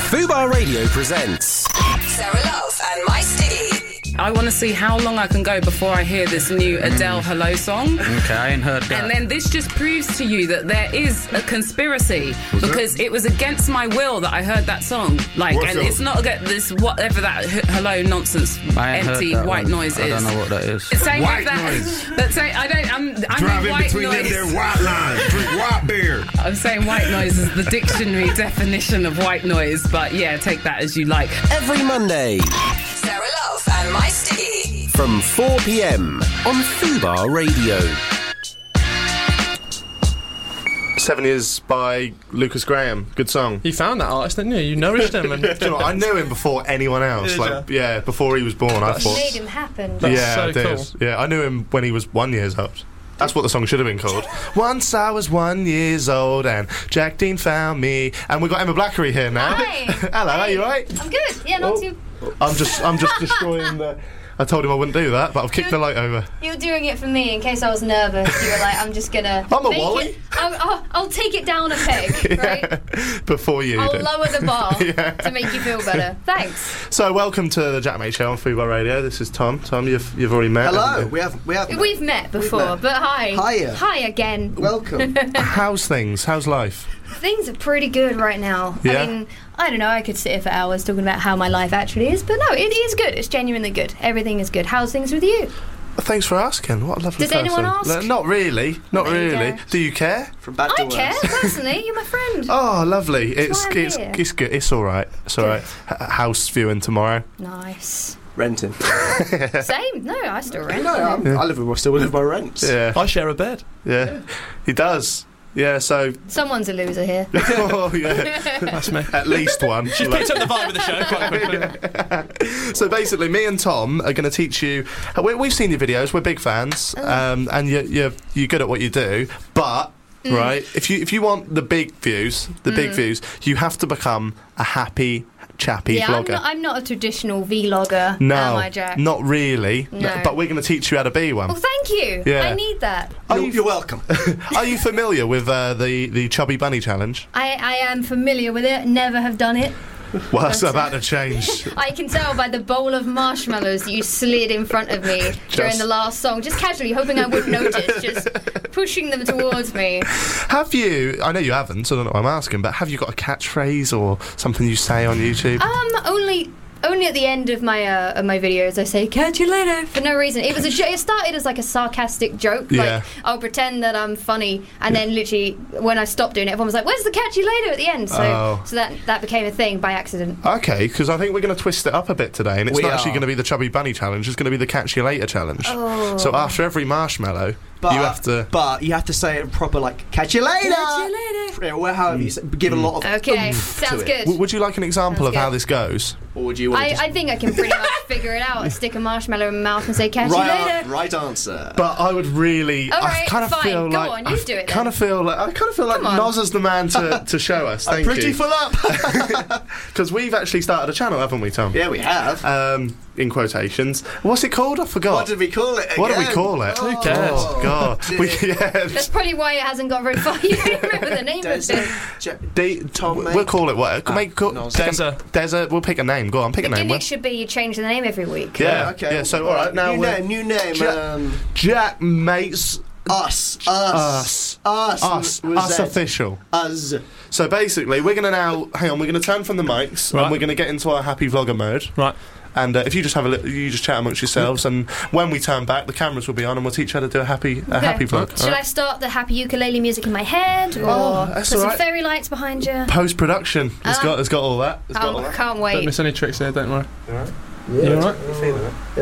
Fubar Radio presents Sarah Love and My Stiggy. I want to see how long I can go before I hear this new Adele Hello song. Okay, I ain't heard that. And then this just proves to you that there is a conspiracy because it was against my will that I heard that song. It's not this whatever that hello nonsense empty white noise is. I don't know what that is. Same White with that. noise. But say I'm Driving white between noise. them there white lines. Drink white beer. I'm saying white noise is the dictionary definition of white noise, but yeah, take that as you like. every Monday Sarah Love and My Stiggy. from 4 p.m. on Fubar Radio. 7 Years by Lucas Graham. Good song. You found that artist, didn't you? You nourished him. And Do you know what? I knew him before anyone else. Did Before he was born, I thought. Made him happen. That's yeah, so I did. cool. Yeah, I knew him when he was 1 year old. That's what the song should have been called. Once I was 1 year old and Jack Dean found me. And we've got Emma Blackery here now. Hi. Hello, are you right? I'm good. Yeah, not too. I'm just destroying the... I told him I wouldn't do that, but I've kicked the light over. You were doing it for me in case I was nervous. You were like, I'm just gonna. I'm a make Wally. it- I'll take it down a peg, right? Before you I'll do. lower the bar to make you feel better. Thanks. So welcome to the Jack Mate Show on Fubar Radio. This is Tom. Tom, you've already met. Hello, haven't we have. We've met before, met. but hi. Hiya. Hi again. Welcome. you? How's things? How's life? Things are pretty good right now. Yeah? I mean, I don't know, I could sit here for hours talking about how my life actually is, but no, it is good. It's genuinely good. Everything is good. How's things with you? Thanks for asking. What a lovely Does anyone person. ask? Not really. Not There you really. go. Do you care? From bad to I worse. care, personally. You're my friend. Oh, lovely. That's why I'm here. It's good. It's all right. It's all right. House viewing tomorrow. Nice. Renting. Same. No, I still rent. No, I still live my rents. Yeah. I share a bed. Yeah. He does. Yeah. So. Someone's a loser here. Oh yeah. That's me. At least one. She's picked up the vibe of the show quite quickly. So basically, me and Tom are going to teach you. We've seen your videos. We're big fans, and you're good at what you do. But right, if you want the big views, you have to become a happy, chappy Yeah, vlogger. I'm not a traditional vlogger, No, am I, Jack? not really. No. But we're going to teach you how to be one. Well, thank you. Yeah. I need that. You're welcome. Are you familiar with the Chubby Bunny Challenge? I am familiar with it. Never have done it. Well, that's about to change. I can tell by the bowl of marshmallows that you slid in front of me during the last song, just casually, hoping I wouldn't notice, just pushing them towards me. Have you, I know you haven't, so I don't know what I'm asking, but have you got a catchphrase or something you say on YouTube? Only at the end of my videos I say "catch you later" for no reason. It was it started as like a sarcastic joke, Yeah. like I'll pretend that I'm funny, and then literally when I stopped doing it, everyone was like, "Where's the catch you later?" at the end. So that became a thing by accident. Okay, because I think we're going to twist it up a bit today, and it's We not actually are. going to be the Chubby Bunny Challenge, it's going to be the Catch You Later Challenge. Oh. So after every marshmallow, you have to... But you have to say it proper, like catch you later. Catch you later. Yeah, well, however you say, give a lot of. Okay, oomph sounds to it. good. Would you like an example Sounds of how good. this goes? Or would you? Want to I think I can pretty much figure it out. I stick a marshmallow in my mouth and say "catch you later." right answer. But I would really... All I right, kind of fine, feel go like... on, you do it I kind of feel like Come on. Noz is the man to show us. I'm Thank pretty you. full up. Because we've actually started a channel, haven't we, Tom? Yeah, we have. In quotations. What's it called? I forgot. What did we call it? What do we again? call it? Oh, Who cares? Oh, God. dear. That's probably why it hasn't got very far. You don't remember the name of it. Tom, mate. We'll call it what? Noz. Deza. We'll pick a name. Go on, pick a The name. gimmick should be you change the name every week. Yeah. Okay. Yeah. So all right, now New name. Jack Mates Us. Us Was it? official. Us. So basically, we're gonna now hang on. We're gonna turn from the mics Right. and we're gonna get into our happy vlogger mode. Right. And if you just have you just chat amongst yourselves, and when we turn back, the cameras will be on, and we'll teach you how to do a happy vlog. Should I start the happy ukulele music in my head, or that's put some alright. fairy lights behind you? Post production. It's got all that. It's got all I that. can't Don't wait. miss any tricks here, don't worry. All right. You alright? I'm feeling it.